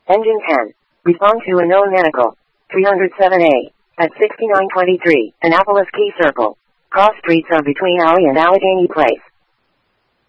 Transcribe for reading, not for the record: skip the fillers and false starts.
Engine 10. Respond to a known medical. 307A. At 6923, Annapolis Key Circle. Cross streets are between Alley and Allegheny Place.